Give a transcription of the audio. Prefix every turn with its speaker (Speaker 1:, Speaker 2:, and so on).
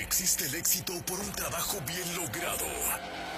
Speaker 1: existe el éxito por un trabajo bien logrado.